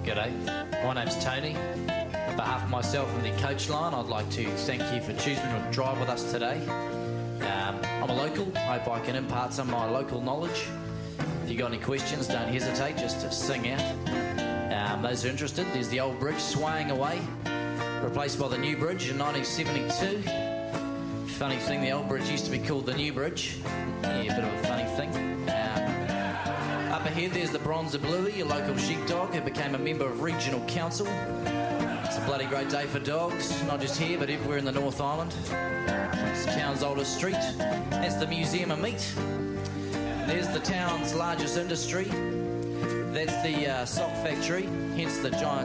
G'day, my name's Tony. On behalf of myself and the coach line, I'd like to thank you for choosing to drive with us today. I'm a local. I hope I can impart some of my local knowledge. If you got any questions, don't hesitate just to sing out. Those who are interested, there's the old bridge swaying away, replaced by the new bridge in 1972. Funny thing, the old bridge used to be called the new bridge. Yeah, a bit of a funny thing. Up ahead, there's the Bronzer Bluey, a local sheepdog who became a member of Regional Council. It's a bloody great day for dogs, not just here, but everywhere in the North Island. It's the town's oldest street. That's the Museum of Meat. There's the town's largest industry. That's the sock factory, hence the giant